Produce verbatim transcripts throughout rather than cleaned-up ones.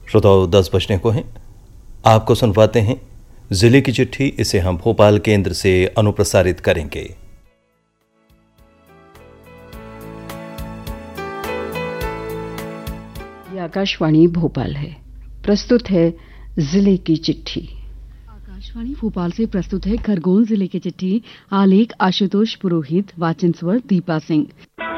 श्रोताओं, दस बजने को हैं। आपको सुनवाते हैं जिले की चिट्ठी। इसे हम भोपाल केंद्र से अनुप्रसारित करेंगे। ये आकाशवाणी भोपाल है। प्रस्तुत है जिले की चिट्ठी। आकाशवाणी भोपाल से प्रस्तुत है खरगोन जिले की चिट्ठी। आलेख आशुतोष पुरोहित, वाचन स्वर दीपा सिंह।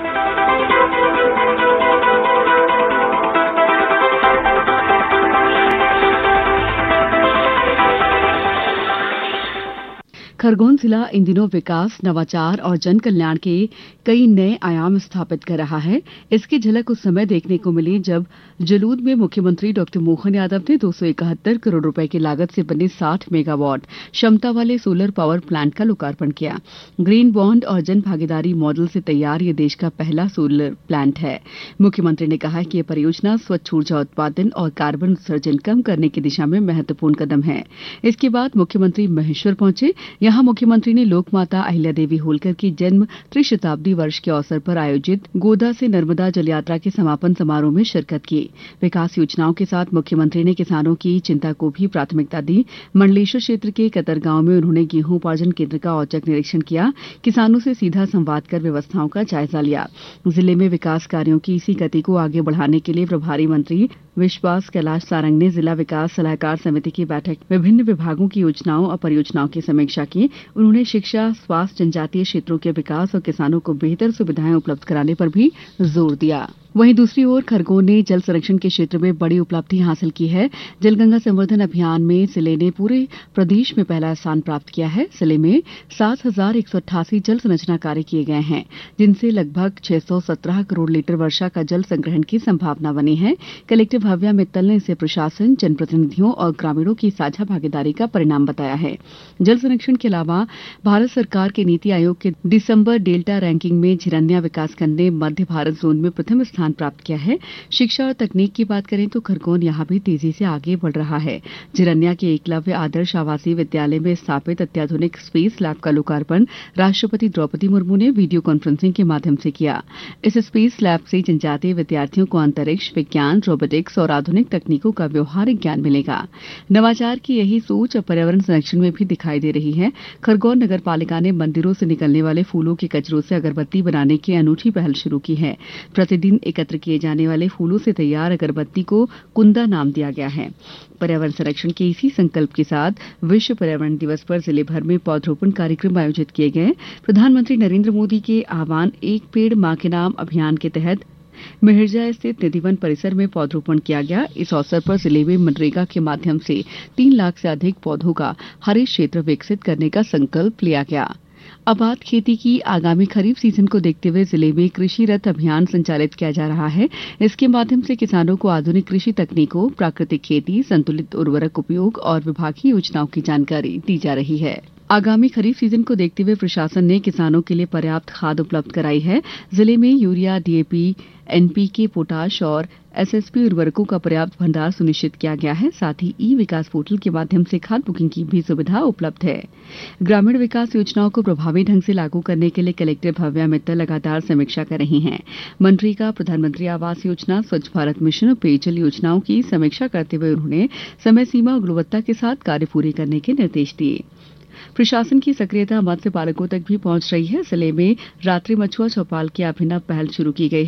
खरगोन जिला इन दिनों विकास, नवाचार और जन कल्याण के कई नए आयाम स्थापित कर रहा है। इसकी झलक उस समय देखने को मिली जब जलूद में मुख्यमंत्री डॉक्टर मोहन यादव ने दो सौ इकहत्तर करोड़ रुपए की लागत से बने साठ मेगावाट क्षमता वाले सोलर पावर प्लांट का लोकार्पण किया। ग्रीन बॉन्ड और जन भागीदारी मॉडल से तैयार ये देश का पहला सोलर प्लांट है। मुख्यमंत्री ने कहा कि यह परियोजना स्वच्छ ऊर्जा उत्पादन और कार्बन उत्सर्जन कम करने की दिशा में महत्वपूर्ण कदम है। इसके बाद मुख्यमंत्री महेश्वर पहुंचे। यहां मुख्यमंत्री ने लोक माता अहिल्या देवी होलकर की जन्म त्रिशताब्दी वर्ष के अवसर पर आयोजित गोदा से नर्मदा जल यात्रा के समापन समारोह में शिरकत की। विकास योजनाओं के साथ मुख्यमंत्री ने किसानों की चिंता को भी प्राथमिकता दी। मंडलेश्वर क्षेत्र के कतर गांव में उन्होंने गेहूं उपार्जन केंद्र का औचक निरीक्षण किया। किसानों से सीधा संवाद कर व्यवस्थाओं का जायजा लिया। जिले में विकास कार्यों की इसी गति को आगे बढ़ाने के लिए प्रभारी मंत्री विश्वास कैलाश सारंग ने जिला विकास सलाहकार समिति की बैठक विभिन्न विभागों की योजनाओं और परियोजनाओं की समीक्षा की। उन्होंने शिक्षा, स्वास्थ्य, जनजातीय क्षेत्रों के विकास और किसानों को बेहतर सुविधाएं उपलब्ध कराने पर भी जोर दिया। वहीं दूसरी ओर खरगोन ने जल संरक्षण के क्षेत्र में बड़ी उपलब्धि हासिल की है। जलगंगा संवर्धन अभियान में जिले ने पूरे प्रदेश में पहला स्थान प्राप्त किया है। जिले में सात हजार एक सौ अट्ठासी जल संरचना कार्य किए गए हैं, जिनसे लगभग छह सौ सत्रह करोड़ लीटर वर्षा का जल संग्रहण की संभावना बनी है। कलेक्टर भव्या मित्तल ने इसे प्रशासन, जनप्रतिनिधियों और ग्रामीणों की साझा भागीदारी का परिणाम बताया है। जल संरक्षण के अलावा भारत सरकार के नीति आयोग के दिसंबर डेल्टा रैंकिंग में झिरनिया विकासखंड ने मध्य भारत जोन में प्रथम स्थान प्राप्त किया है। शिक्षा और तकनीक की बात करें तो खरगोन यहां भी तेजी से आगे बढ़ रहा है। झिरनिया के एकलव्य आदर्श आवासीय विद्यालय में स्थापित अत्याधुनिक स्पेस लैब का लोकार्पण राष्ट्रपति द्रौपदी मुर्मू ने वीडियो कॉन्फ्रेंसिंग के माध्यम से किया। इस स्पेस लैब से जनजातीय विद्यार्थियों को अंतरिक्ष विज्ञान, रोबोटिक्स और आधुनिक तकनीकों का व्यवहारिक ज्ञान मिलेगा। नवाचार की यही सोच अब पर्यावरण संरक्षण में भी दिखाई दे रही है। खरगोन नगर पालिका ने मंदिरों से निकलने वाले फूलों के कचरों से अगरबत्ती बनाने की अनूठी पहल शुरू की है। प्रतिदिन एकत्र किए जाने वाले फूलों से तैयार अगरबत्ती को कुंदा नाम दिया गया है। पर्यावरण संरक्षण के इसी संकल्प के साथ विश्व पर्यावरण दिवस पर जिले भर में पौधरोपण कार्यक्रम आयोजित किए गए। प्रधानमंत्री नरेंद्र मोदी के आह्वान एक पेड़ मां के नाम अभियान के तहत मेहरजा स्थित निधिवन परिसर में पौधरोपण किया गया। इस अवसर पर जिले में मनरेगा के माध्यम से तीन लाख से अधिक पौधों का हरित क्षेत्र विकसित करने का संकल्प लिया गया। अब बात खेती की। आगामी खरीफ सीजन को देखते हुए जिले में कृषि रथ अभियान संचालित किया जा रहा है। इसके माध्यम से किसानों को आधुनिक कृषि तकनीकों, प्राकृतिक खेती, संतुलित उर्वरक उपयोग और विभागीय योजनाओं की जानकारी दी जा रही है। आगामी खरीफ सीजन को देखते हुए प्रशासन ने किसानों के लिए पर्याप्त खाद उपलब्ध कराई है। जिले में यूरिया, डीएपी, एनपीके, पोटाश और एसएसपी उर्वरकों का पर्याप्त भंडार सुनिश्चित किया गया है। साथ ही ई विकास पोर्टल के माध्यम से खाद बुकिंग की भी सुविधा उपलब्ध है। ग्रामीण विकास योजनाओं को प्रभावी ढंग से लागू करने के लिए कलेक्टर भव्या मित्तल लगातार समीक्षा कर रही हैं। मनरेगा, प्रधानमंत्री आवास योजना, स्वच्छ भारत मिशन और पेयजल योजनाओं की समीक्षा करते हुए उन्होंने समय सीमा और गुणवत्ता के साथ कार्य पूरे करने के निर्देश दिए। प्रशासन की सक्रियता मत्स्य पालकों तक भी पहुंच रही है। जिले में रात्रि मछुआ चौपाल की अभिनव पहल शुरू की गई है।